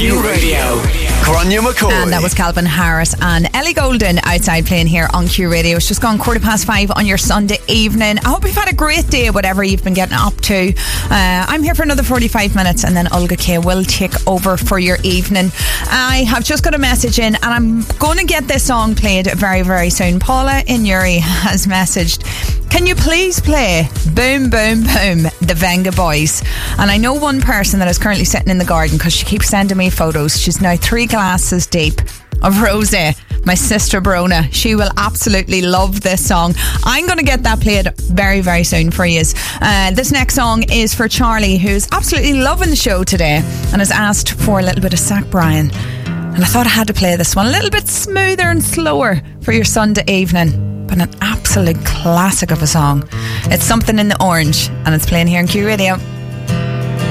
Q Radio. Gráinne McCoy. And that was Calvin Harris and Ellie Goulding outside playing here on Q Radio. It's just gone 5:15 on your Sunday evening. I hope you've had a great day, whatever you've been getting up to. I'm here for another 45 minutes and then Olga K will take over for your evening. I have just got a message in and I'm going to get this song played very, very soon. Paula in Uri has messaged, can you please play Boom Boom Boom, the Venga Boys? And I know one person that is currently sitting in the garden because she keeps sending me photos. She's now 3 glasses deep of rosé, my sister Brona. She will absolutely love this song. I'm going to get that played very, very soon for you. This next song is for Charlie, who's absolutely loving the show today and has asked for a little bit of Zach Bryan. And I thought I had to play this one a little bit smoother and slower for your Sunday evening, but an absolute classic of a song. It's Something in the Orange and it's playing here on Q Radio.